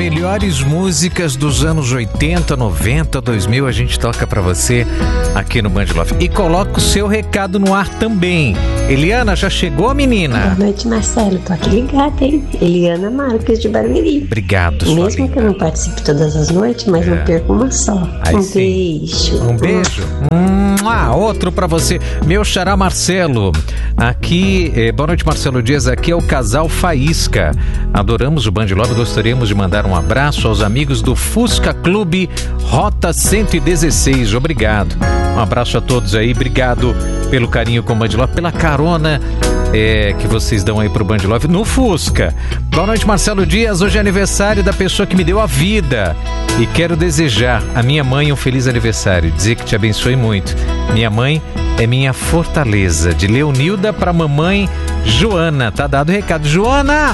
melhores músicas dos anos 80, 90, 2000 a gente toca pra você aqui no Band Love. E coloca o seu recado no ar também. Eliana, já chegou, menina? Boa noite, Marcelo. Tô aqui ligada, hein? Eliana Marques de Barueri. Obrigado, sua Mesmo linda. que eu não participe todas as noites, mas não perco uma só. Aí Um sim. beijo. Um beijo. Outro pra você. Meu xará Marcelo. Aqui, boa noite, Marcelo Dias. Aqui é o casal Faísca. Adoramos o Band Love. Gostaríamos de mandar um abraço aos amigos do Fusca Clube Rota 116. Obrigado. Um abraço a todos aí. Obrigado pelo carinho com o Band Love, pela carona que vocês dão aí pro Band Love no Fusca. Boa noite, Marcelo Dias. Hoje é aniversário da pessoa que me deu a vida e quero desejar à minha mãe um feliz aniversário, dizer que te abençoe muito. Minha mãe é minha fortaleza. De Leonilda pra mamãe Joana. Tá dado o recado. Joana,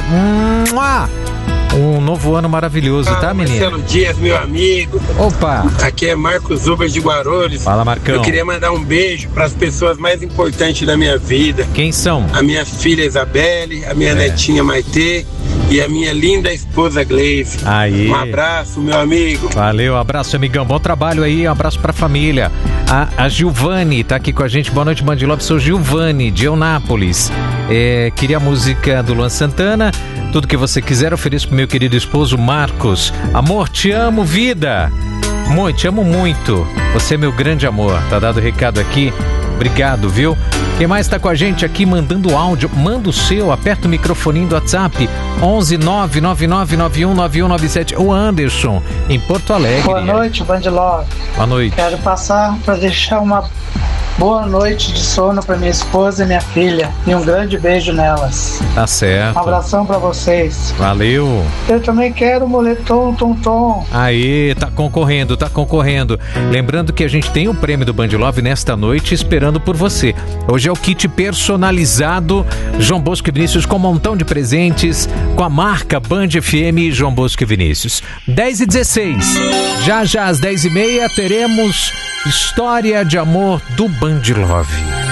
um novo ano maravilhoso, tá, menina? Marcelo Dias, meu amigo. Opa! Aqui é Marcos Uber de Guarulhos. Fala, Marcão. Eu queria mandar um beijo para as pessoas mais importantes da minha vida. Quem são? A minha filha Isabelle, a minha netinha Maitê e a minha linda esposa Gleice. Aí. Um abraço, meu amigo. Valeu, abraço, amigão. Bom trabalho aí, um abraço pra família. A Gilvane tá aqui com a gente. Boa noite, Band Love. Sou Gilvane, de Eunápolis. Queria a música do Luan Santana. Tudo que você quiser, ofereço pro meu querido esposo Marcos. Amor, te amo, vida. Muito, te amo muito. Você é meu grande amor. Tá dado o recado aqui. Obrigado, viu? Quem mais tá com a gente aqui mandando áudio? Manda o seu, aperta o microfoninho do WhatsApp 11 999919197. O Anderson, em Porto Alegre. Boa noite, Band Love. Boa noite. Quero passar para deixar uma boa noite de sono para minha esposa e minha filha e um grande beijo nelas. Tá certo. Um abração para vocês. Valeu. Eu também quero o moletom, tom. Aí, tá concorrendo. Lembrando que a gente tem o prêmio do Band Love nesta noite esperando por você. Hoje é o kit personalizado João Bosco e Vinícius com um montão de presentes com a marca Band FM e João Bosco e Vinícius. 10h16. Já às 10h30 teremos História de Amor do Band Love.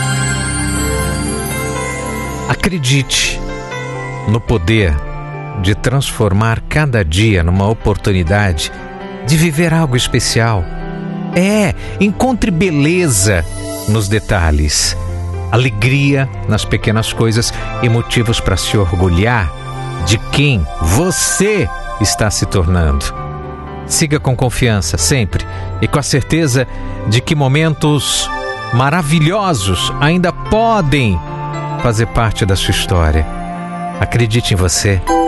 Acredite no poder de transformar cada dia numa oportunidade de viver algo especial. Encontre beleza nos detalhes, alegria nas pequenas coisas e motivos para se orgulhar de quem você está se tornando. Siga com confiança sempre e com a certeza de que momentos maravilhosos ainda podem fazer parte da sua história. Acredite em você.